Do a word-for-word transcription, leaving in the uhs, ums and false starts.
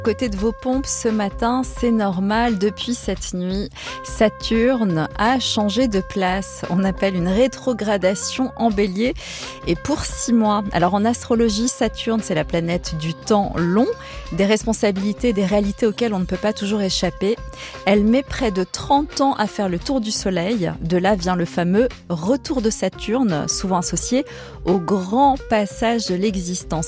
Côté de vos pompes ce matin, c'est normal. Depuis cette nuit, Saturne a changé de place. On appelle une rétrogradation en Bélier et pour six mois. Alors en astrologie, Saturne, c'est la planète du temps long, des responsabilités, des réalités auxquelles on ne peut pas toujours échapper. Elle met près de trente ans à faire le tour du Soleil. De là vient le fameux retour de Saturne, souvent associé au grand passage de l'existence.